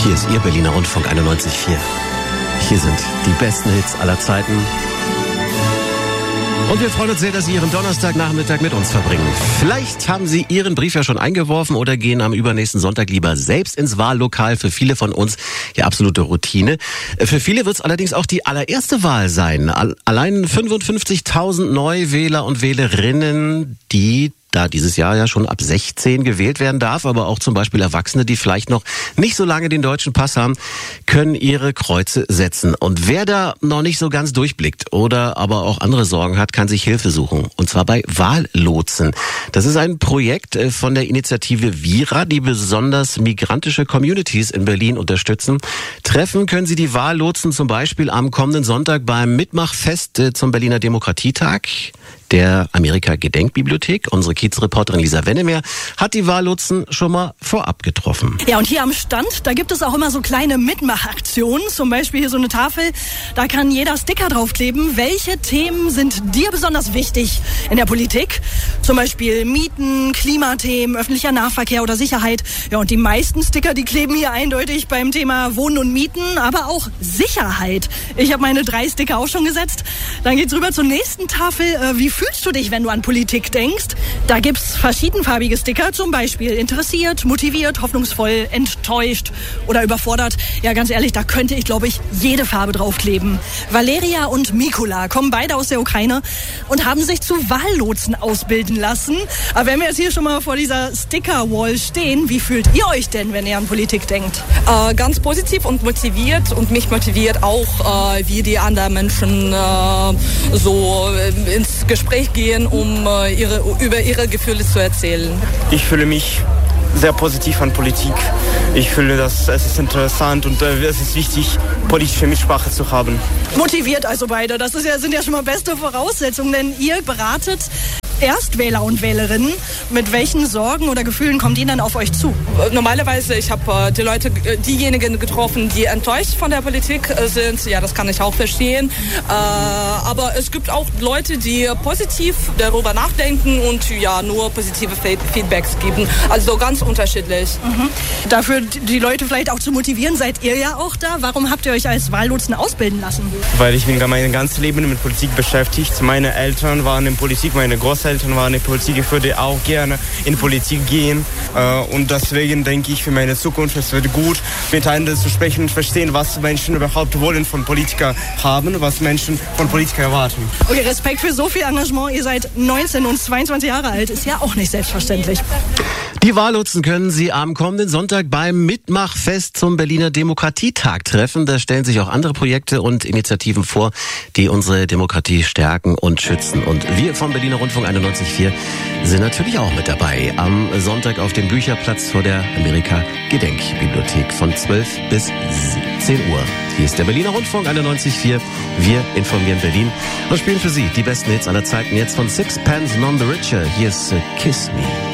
Hier ist Ihr Berliner Rundfunk 91.4. Hier sind die besten Hits aller Zeiten. Und wir freuen uns sehr, dass Sie Ihren Donnerstagnachmittag mit uns verbringen. Vielleicht haben Sie Ihren Brief ja schon eingeworfen oder gehen am übernächsten Sonntag lieber selbst ins Wahllokal. Für viele von uns ja absolute Routine. Für viele wird es allerdings auch die allererste Wahl sein. Allein 55.000 Neuwähler und Wählerinnen, die da dieses Jahr ja schon ab 16 gewählt werden darf, aber auch zum Beispiel Erwachsene, die vielleicht noch nicht so lange den deutschen Pass haben, können ihre Kreuze setzen. Und wer da noch nicht so ganz durchblickt oder aber auch andere Sorgen hat, kann sich Hilfe suchen. Und zwar bei Wahllotsen. Das ist ein Projekt von der Initiative VIRA, die besonders migrantische Communities in Berlin unterstützen. Treffen können Sie die Wahllotsen zum Beispiel am kommenden Sonntag beim Mitmachfest zum Berliner Demokratietag der Amerika-Gedenkbibliothek. Unsere Kiez-Reporterin Lisa Wennemer hat die Wahllotsen schon mal vorab getroffen. Ja, und hier am Stand, da gibt es auch immer so kleine Mitmachaktionen. Zum Beispiel hier so eine Tafel, da kann jeder Sticker draufkleben. Welche Themen sind dir besonders wichtig in der Politik? Zum Beispiel Mieten, Klimathemen, öffentlicher Nahverkehr oder Sicherheit. Ja, und die meisten Sticker, die kleben hier eindeutig beim Thema Wohnen und Mieten, aber auch Sicherheit. Ich habe meine 3 Sticker auch schon gesetzt. Dann geht's rüber zur nächsten Tafel. Wie fühlst du dich, wenn du an Politik denkst? Da gibt's verschiedenfarbige Sticker, zum Beispiel interessiert, motiviert, hoffnungsvoll, enttäuscht oder überfordert. Ja, ganz ehrlich, da könnte ich, glaube ich, jede Farbe draufkleben. Valeria und Mikula kommen beide aus der Ukraine und haben sich zu Wahllotsen ausbilden lassen. Aber wenn wir jetzt hier schon mal vor dieser Sticker-Wall stehen, wie fühlt ihr euch denn, wenn ihr an Politik denkt? Ganz positiv und motiviert, und mich motiviert auch, wie die anderen Menschen so ins Gespräch gehen, um über ihre Gefühle zu erzählen. Ich fühle mich sehr positiv an Politik. Ich fühle, dass es ist interessant und es ist wichtig, politische Mitsprache zu haben. Motiviert also beide. Das sind ja schon mal beste Voraussetzungen, denn ihr beratet Erstwähler und Wählerinnen. Mit welchen Sorgen oder Gefühlen kommt die dann auf euch zu? Normalerweise, ich habe diejenigen getroffen, die enttäuscht von der Politik sind. Ja, das kann ich auch verstehen. Aber es gibt auch Leute, die positiv darüber nachdenken und ja, nur positive Feedbacks geben. Also ganz unterschiedlich. Mhm. Dafür die Leute vielleicht auch zu motivieren, seid ihr ja auch da. Warum habt ihr euch als Wahllotsen ausbilden lassen? Weil ich bin mein ganzes Leben mit Politik beschäftigt. Meine Eltern waren in Politik, meine Großeltern waren in Politik. Ich würde auch gerne in Politik gehen. Und deswegen denke ich, für meine Zukunft, es wird gut, mit anderen zu sprechen und verstehen, was Menschen überhaupt wollen von Politikern haben, was Menschen von Politikern erwarten. Okay, Respekt für so viel Engagement. Ihr seid 19 und 22 Jahre alt. Ist ja auch nicht selbstverständlich. Die Wahllotsen können Sie am kommenden Sonntag beim Mitmachfest zum Berliner Demokratietag treffen. Da stellen sich auch andere Projekte und Initiativen vor, die unsere Demokratie stärken und schützen. Und wir vom Berliner Rundfunk 91.4 sind natürlich auch mit dabei. Am Sonntag auf dem Bücherplatz vor der Amerika-Gedenkbibliothek von 12 bis 17 Uhr. Hier ist der Berliner Rundfunk 91.4. Wir informieren Berlin und spielen für Sie die besten Hits aller Zeiten. Jetzt von Sixpence None the Richer. Hier ist Kiss Me.